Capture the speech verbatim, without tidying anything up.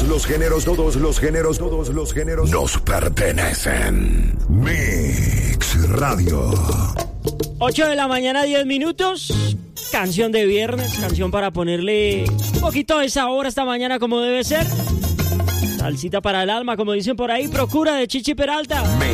los géneros, todos los géneros, todos los géneros nos pertenecen. Mix Radio. ocho de la mañana, diez minutos. Canción de viernes, canción para ponerle un poquito de sabor esta mañana como debe ser. Salsita para el alma, como dicen por ahí. Procura de Chichi Peralta.